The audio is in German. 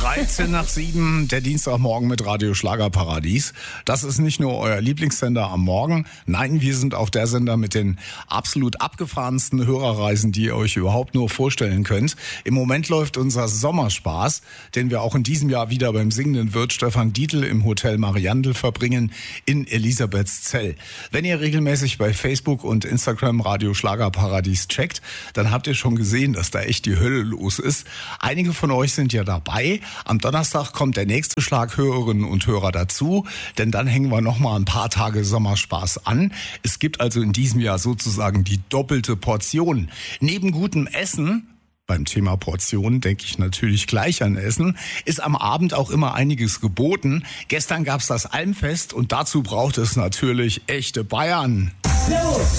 13 nach 7, der Dienstagmorgen mit Radio Schlagerparadies. Das ist nicht nur euer Lieblingssender am Morgen. Nein, wir sind auch der Sender mit den absolut abgefahrensten Hörerreisen, die ihr euch überhaupt nur vorstellen könnt. Im Moment läuft unser Sommerspaß, den wir auch in diesem Jahr wieder beim singenden Wirt Stefan Dietl im Hotel Mariandel verbringen in Elisabethszell. Wenn ihr regelmäßig bei Facebook und Instagram Radio Schlagerparadies checkt, dann habt ihr schon gesehen, dass da echt die Hölle los ist. Einige von euch sind ja dabei. Am Donnerstag kommt der nächste Schlag Hörerinnen und Hörer dazu, denn dann hängen wir noch mal ein paar Tage Sommerspaß an. Es gibt also in diesem Jahr sozusagen die doppelte Portion. Neben gutem Essen, beim Thema Portionen denke ich natürlich gleich an Essen, ist am Abend auch immer einiges geboten. Gestern gab's das Almfest und dazu braucht es natürlich echte Bayern. Servus,